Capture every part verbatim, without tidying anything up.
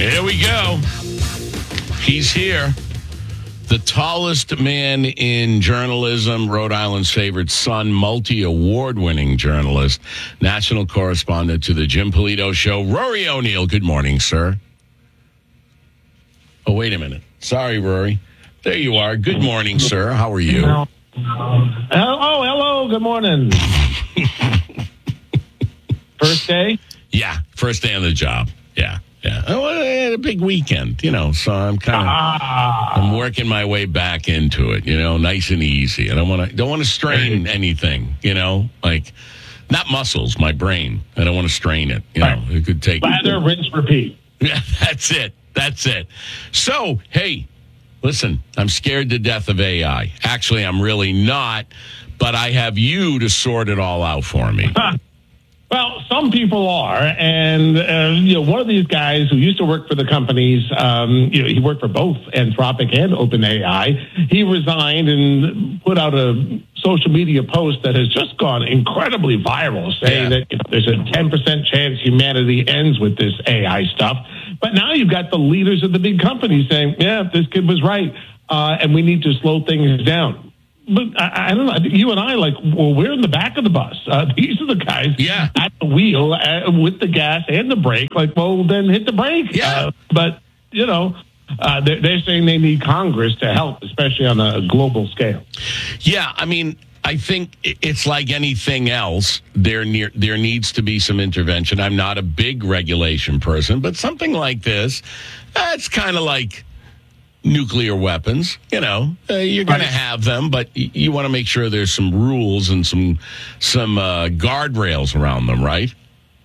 Here we go. He's here. The tallest man in journalism, Rhode Island's favorite son, multi-award winning journalist, national correspondent to the Jim Polito Show, Rory O'Neill. Good morning, sir. Oh, wait a minute. Sorry, Rory. There you are. Good morning, sir. How are you? Oh, hello. Good morning. First day? Yeah, first day on the job. Yeah, yeah. Oh, I had a big weekend, you know, so I'm kind of ah. I'm working my way back into it, you know, nice and easy. I don't want to don't want to strain anything, you know, like not muscles, my brain. I don't want to strain it, you know. It could take lather, rinse, repeat. Yeah, that's it. That's it. So, hey, listen, I'm scared to death of A I. Actually, I'm really not, but I have you to sort it all out for me. Well, some people are, and uh, you know, one of these guys who used to work for the companies, um, you know, he worked for both Anthropic and OpenAI. He resigned and put out a social media post that has just gone incredibly viral, saying yeah. that you know, there's a ten percent chance humanity ends with this A I stuff. But now you've got the leaders of the big companies saying, "Yeah, this kid was right, uh, and we need to slow things down." But I, I don't know. You and I, like, well, we're in the back of the bus. Uh, these are the guys yeah. at the wheel uh, with the gas and the brake. Like, well, then hit the brake. Yeah. Uh, but, you know, uh, they're, they're saying they need Congress to help, especially on a global scale. Yeah, I mean, I think it's like anything else. There, near, there needs to be some intervention. I'm not a big regulation person, but something like this, uh, it's kind of like nuclear weapons, you know, uh, you're going to have them, but y- you want to make sure there's some rules and some some uh, guardrails around them, right?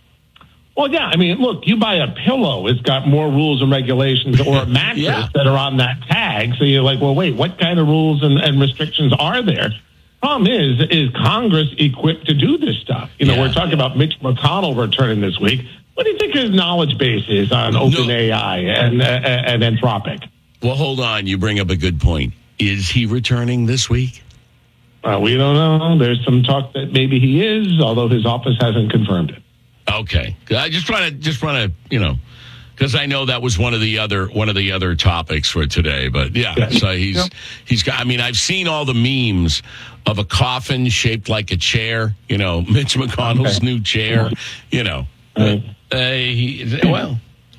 Well, yeah. I mean, look, you buy a pillow, it's got more rules and regulations, or a mattress yeah. that are on that tag. So you're like, well, wait, what kind of rules and, and restrictions are there? Problem is, is Congress equipped to do this stuff? You know, yeah. we're talking about Mitch McConnell returning this week. What do you think his knowledge base is on OpenAI no. and, uh, and Anthropic? Well, hold on. You bring up a good point. Is he returning this week? Uh, we don't know. There's some talk that maybe he is, although his office hasn't confirmed it. Okay. I just want to, just want to, you know, because I know that was one of the other, one of the other topics for today. But yeah, yeah. so he's, yeah. he's got. I mean, I've seen all the memes of a coffin shaped like a chair. You know, Mitch McConnell's okay. new chair. You know, uh, uh, he, well.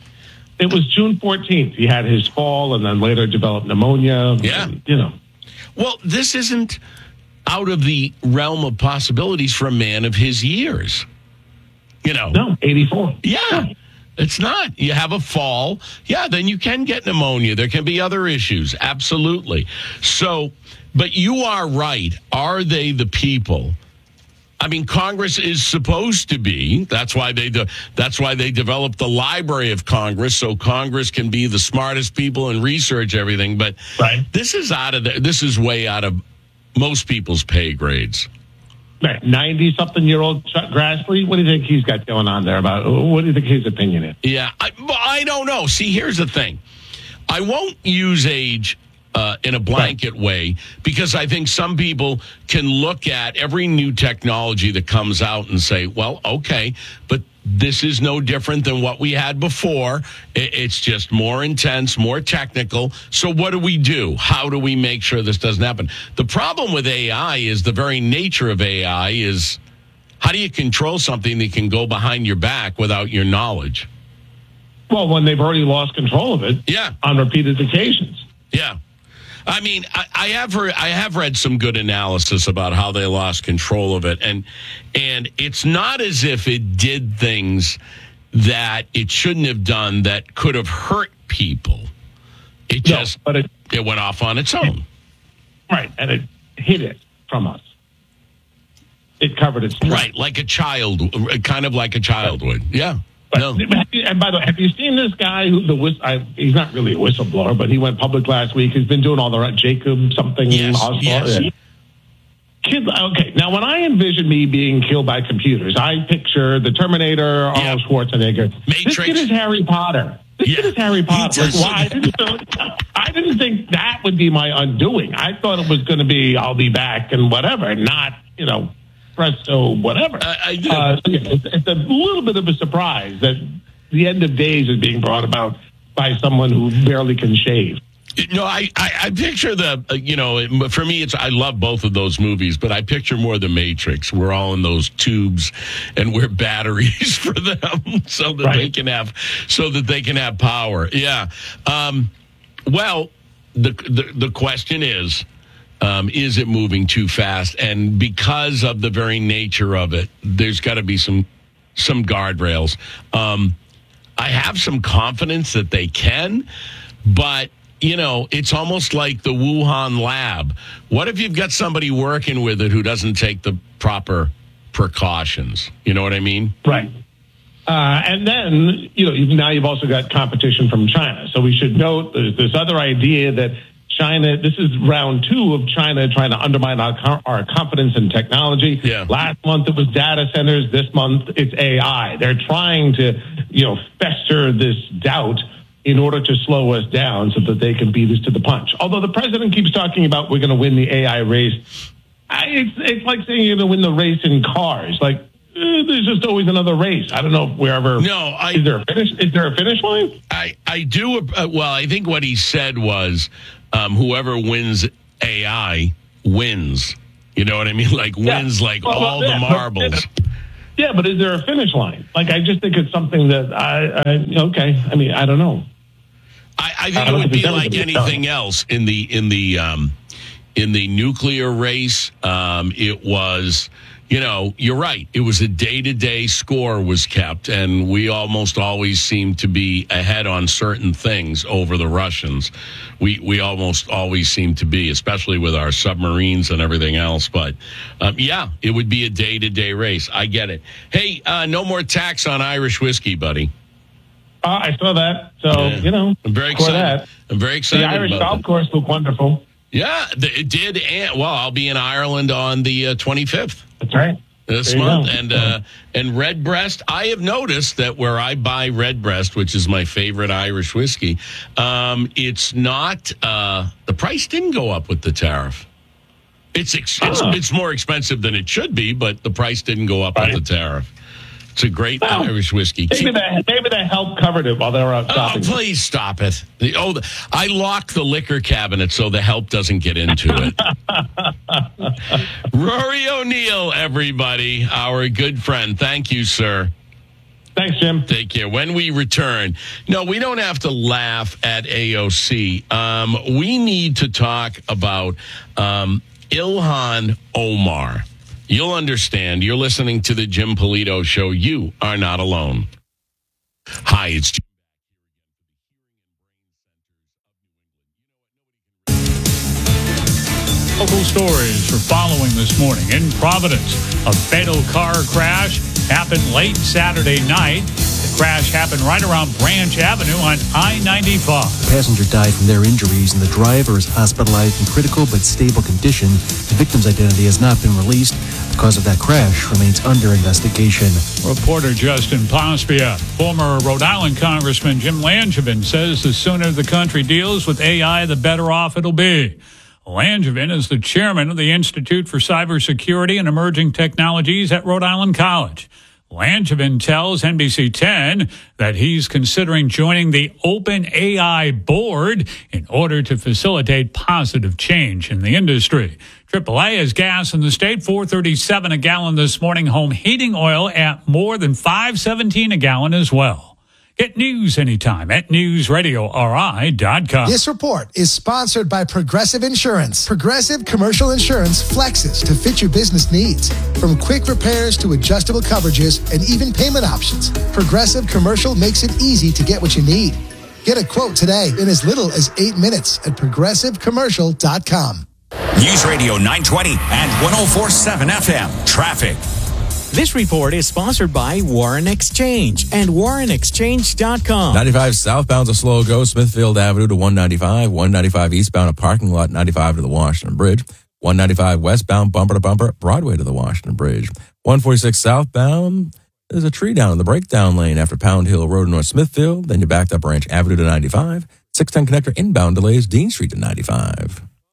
It was June fourteenth. He had his fall and then later developed pneumonia. Yeah. And, you know. Well, this isn't out of the realm of possibilities for a man of his years. You know. No, eighty-four. Yeah. yeah. It's not. You have a fall. Yeah, then you can get pneumonia. There can be other issues. Absolutely. So, but you are right. Are they the people? I mean, Congress is supposed to be. That's why they. De- that's why they developed the Library of Congress, so Congress can be the smartest people and research everything. But right. this is out of the, This is way out of most people's pay grades. Right, ninety-something-year-old Chuck Grassley. What do you think he's got going on there? About what do you think his opinion is? Yeah, I, I don't know. See, here's the thing. I won't use age Uh, in a blanket right. way, because I think some people can look at every new technology that comes out and say, well, okay, but this is no different than what we had before. It's just more intense, more technical. So what do we do? How do we make sure this doesn't happen? The problem with A I is the very nature of A I is how do you control something that can go behind your back without your knowledge? Well, when they've already lost control of it yeah. on repeated occasions. Yeah. I mean, I, I have heard, I have read some good analysis about how they lost control of it, and and it's not as if it did things that it shouldn't have done that could have hurt people. It no, just but it, it went off on its own, right? And it hid it from us. It covered its tracks. Right, like a child, kind of like a child would. Yeah. But, no. And by the way, have you seen this guy who the whist- I, he's not really a whistleblower, but he went public last week. He's been doing all the right, Jacob something. Yes, Oswald, yes. Yeah. Kid, okay, now when I envision me being killed by computers, I picture the Terminator, Arnold yeah. Schwarzenegger. Matrix. This kid is Harry Potter. This yeah. kid is Harry Potter. Like, does. well, I, didn't, I didn't think that would be my undoing. I thought it was going to be I'll be back and whatever, not, you know, presto, whatever. I, I do. Uh, so yeah, it's, it's a little bit of a surprise that the end of days is being brought about by someone who barely can shave. No, I, I, I picture the, uh, you know, for me, it's I love both of those movies, but I picture more The Matrix. We're all in those tubes and we're batteries for them so that right. they can have, so that they can have power. Yeah. Um, well, the, the, the question is, um, is it moving too fast? And because of the very nature of it, there's got to be some, some guardrails. Um, I have some confidence that they can, but you know, it's almost like the Wuhan lab. What if you've got somebody working with it who doesn't take the proper precautions? You know what I mean? Right. Uh, and then, you know, now you've also got competition from China. So we should note there's this other idea that China, this is round two of China trying to undermine our, our confidence in technology. Yeah. Last month it was data centers. This month it's A I. They're trying to, you know, fester this doubt in order to slow us down so that they can beat us to the punch. Although the president keeps talking about we're going to win the A I race. I, it's, it's like saying you're going to win the race in cars. Like, eh, there's just always another race. I don't know if we're ever... No, I... Is there a finish, is there a finish line? I, I do... Uh, well, I think what he said was um, whoever wins A I wins. You know what I mean? Like, yeah. wins, like, well, all well, the marbles. But, yeah, but is there a finish line? Like, I just think it's something that I, I okay. I mean, I don't know. I, I think I it would be like anything else in the in the um, in the nuclear race. Um, it was, you know, you're right. It was a day to day score was kept, and we almost always seem to be ahead on certain things over the Russians. We we almost always seem to be, especially with our submarines and everything else. But um, yeah, it would be a day to day race. I get it. Hey, uh, no more tax on Irish whiskey, buddy. Uh, I saw that, so yeah. you know. I'm very excited. That. I'm very excited. The Irish about golf course looked wonderful. Yeah, it did. And well, I'll be in Ireland on the uh, twenty-fifth. That's right. This month, go. and uh, and Redbreast. I have noticed that where I buy Redbreast, which is my favorite Irish whiskey, um, it's not uh, the price didn't go up with the tariff. It's ex- it's, uh-huh. it's more expensive than it should be, but the price didn't go up right. with the tariff. It's a great well, Irish whiskey. Maybe that maybe that help covered it while they were out shopping. Oh, please stop it. The, oh, the, I lock the liquor cabinet so the help doesn't get into it. Rory O'Neill, everybody, our good friend. Thank you, sir. Thanks, Jim. Take care. When we return, no, we don't have to laugh at A O C. Um, we need to talk about um, Ilhan Omar. You'll understand. You're listening to the Jim Polito Show. You are not alone. Hi, it's Jim. Local stories we're following this morning. In Providence, a fatal car crash happened late Saturday night. The crash happened right around Branch Avenue on I ninety-five. The passenger died from their injuries, and the driver is hospitalized in critical but stable condition. The victim's identity has not been released. The cause of that crash remains under investigation. Reporter Justin Pospia. Former Rhode Island Congressman Jim Langevin says the sooner the country deals with A I, the better off it'll be. Langevin is the chairman of the Institute for Cybersecurity and Emerging Technologies at Rhode Island College. Langevin tells N B C ten that he's considering joining the OpenAI board in order to facilitate positive change in the industry. triple A is gas in the state, four thirty-seven a gallon this morning. Home heating oil at more than five seventeen a gallon as well. Get news anytime at news radio R I dot com. This report is sponsored by Progressive Insurance. Progressive Commercial Insurance flexes to fit your business needs. From quick repairs to adjustable coverages and even payment options, Progressive Commercial makes it easy to get what you need. Get a quote today in as little as eight minutes at progressive commercial dot com. News Radio nine twenty and one oh four point seven F M. Traffic. This report is sponsored by Warren Exchange and warren exchange dot com. ninety-five southbound's a slow go. Smithfield Avenue to one ninety-five. one ninety-five eastbound, a parking lot. ninety-five to the Washington Bridge. one ninety-five westbound, bumper to bumper. Broadway to the Washington Bridge. one forty-six southbound, there's a tree down in the breakdown lane after Pound Hill Road in North Smithfield. Then you backed up Branch Avenue to ninety-five. six ten connector inbound delays Dean Street to ninety-five.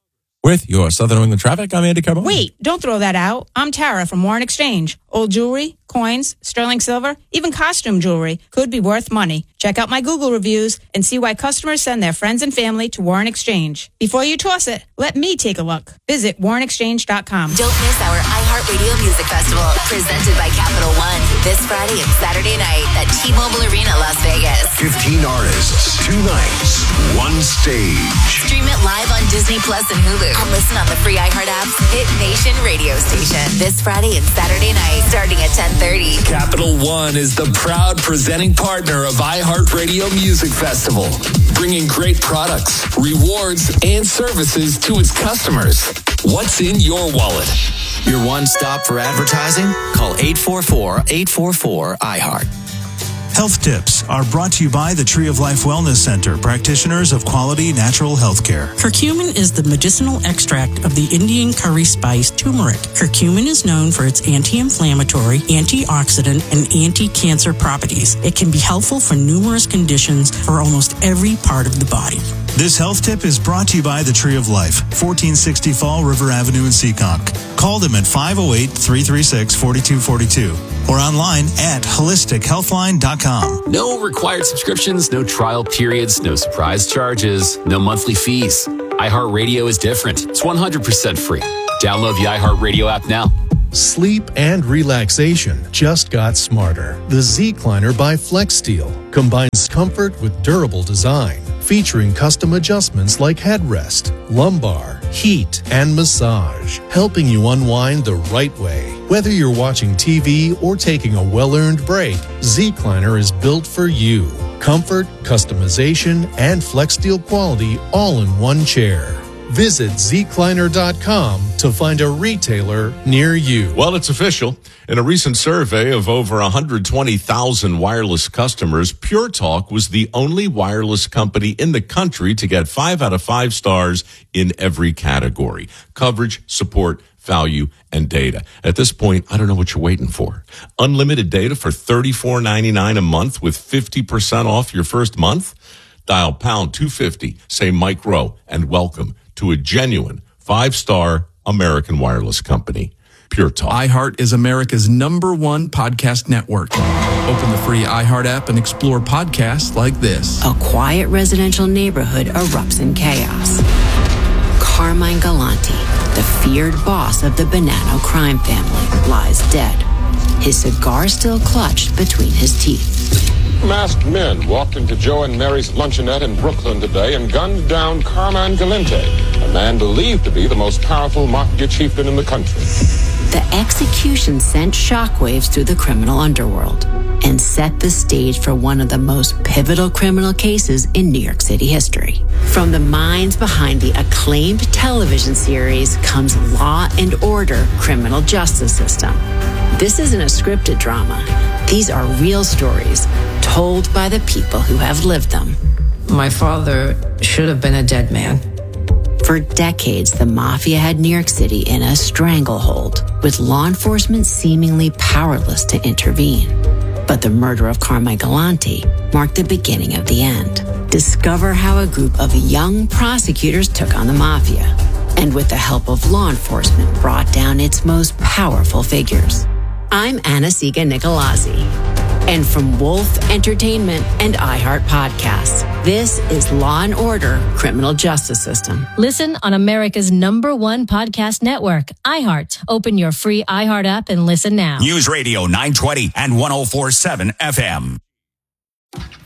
With your Southern New England traffic, I'm Andy Carbone. Wait, don't throw that out. I'm Tara from Warren Exchange. Old jewelry, coins, sterling silver, even costume jewelry could be worth money. Check out my Google reviews and see why customers send their friends and family to Warren Exchange. Before you toss it, let me take a look. Visit warren exchange dot com. Don't miss our iHeartRadio Music Festival, presented by Capital One, this Friday and Saturday night at T-Mobile Arena, Las Vegas. fifteen artists, two nights, one stage. Stream it live on Disney Plus and Hulu. And listen on the free iHeart app's Hit Nation radio station this Friday and Saturday night, starting at ten thirty. Capital One is the proud presenting partner of iHeartRadio Music Festival, bringing great products, rewards, and services to its customers. What's in your wallet? Your one stop for advertising? Call eight four four, eight four four, iHeart. Health Tips are brought to you by the Tree of Life Wellness Center, practitioners of quality natural health care. Curcumin is the medicinal extract of the Indian curry spice turmeric. Curcumin is known for its anti-inflammatory, antioxidant, and anti-cancer properties. It can be helpful for numerous conditions for almost every part of the body. This health tip is brought to you by the Tree of Life, fourteen sixty Fall River Avenue in Seekonk. Call them at five oh eight, three three six, four two four two or online at holistic healthline dot com. No required subscriptions, no trial periods, no surprise charges, no monthly fees. iHeartRadio is different. It's one hundred percent free. Download the iHeartRadio app now. Sleep and relaxation just got smarter. The Z-Cliner by FlexSteel combines comfort with durable design, featuring custom adjustments like headrest, lumbar, heat, and massage, helping you unwind the right way. Whether you're watching T V or taking a well-earned break, Z-Cliner is built for you. Comfort, customization, and FlexSteel quality all in one chair. Visit Z Cliner dot com to find a retailer near you. Well, it's official. In a recent survey of over one hundred twenty thousand wireless customers, Pure Talk was the only wireless company in the country to get five out of five stars in every category: coverage, support, value, and data. At this point, I don't know what you're waiting for. Unlimited data for thirty-four ninety-nine a month with fifty percent off your first month? Dial pound two fifty, say Mike Rowe, and welcome to a genuine five-star American wireless company, Pure Talk. iHeart is America's number one podcast network. Open the free iHeart app and explore podcasts like this. A quiet residential neighborhood erupts in chaos. Carmine Galante, the feared boss of the Bonanno crime family, lies dead, his cigar still clutched between his teeth. Masked men walked into Joe and Mary's luncheonette in Brooklyn today and gunned down Carmine Galante, a man believed to be the most powerful mafia chieftain in the country. The execution sent shockwaves through the criminal underworld and set the stage for one of the most pivotal criminal cases in New York City history. From the minds behind the acclaimed television series comes Law and Order: Criminal Justice System. This isn't a scripted drama. These are real stories told by the people who have lived them. My father should have been a dead man. For decades, the mafia had New York City in a stranglehold, with law enforcement seemingly powerless to intervene. But the murder of Carmine Galante marked the beginning of the end. Discover how a group of young prosecutors took on the mafia, and with the help of law enforcement, brought down its most powerful figures. I'm Anna-Siga Nicolazzi. And from Wolf Entertainment and iHeart Podcasts, this is Law and Order: Criminal Justice System. Listen on America's number one podcast network, iHeart. Open your free iHeart app and listen now. News Radio nine twenty and one oh four point seven F M.